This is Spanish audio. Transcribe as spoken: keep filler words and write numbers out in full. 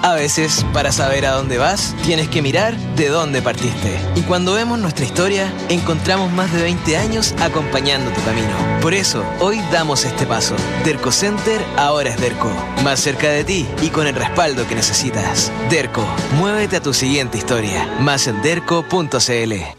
A veces, para saber a dónde vas, tienes que mirar de dónde partiste. Y cuando vemos nuestra historia, encontramos más de veinte años acompañando tu camino. Por eso, hoy damos este paso. Derco Center ahora es Derco. Más cerca de ti y con el respaldo que necesitas. Derco, muévete a tu siguiente historia. Más en derco punto c l.